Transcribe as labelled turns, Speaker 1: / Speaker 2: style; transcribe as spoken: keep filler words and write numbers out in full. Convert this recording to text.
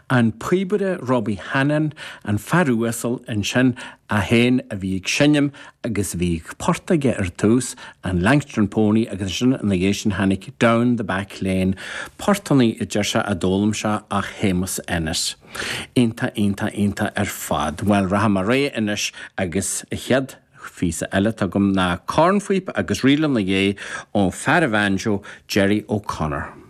Speaker 1: an puibere Robbie Hannon an farúasal an sin a hen a bhíag sinnim agus bhíag portaige ar tús an Langstron Pony agus sin an nagéisian hanig down the back lane portaní i ddeirse a dólam se a chémas ennis. Inta, inta, inta ar fad. Well, raham a ré inis agus chead físa eile tagum na cornfuip agus rilam na dhé ó Faravanjo Jerry O'Connor.